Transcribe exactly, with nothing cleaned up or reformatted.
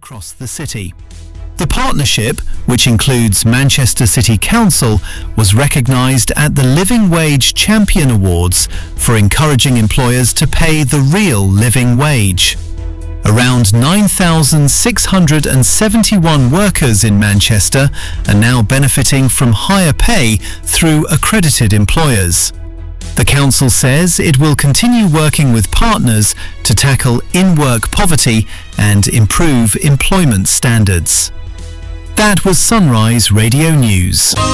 across the city. The partnership, which includes Manchester City Council, was recognised at the Living Wage Champion Awards for encouraging employers to pay the real living wage. Around nine thousand six hundred seventy-one workers in Manchester are now benefiting from higher pay through accredited employers. The council says it will continue working with partners to tackle in-work poverty and improve employment standards. That was Sunrise Radio News.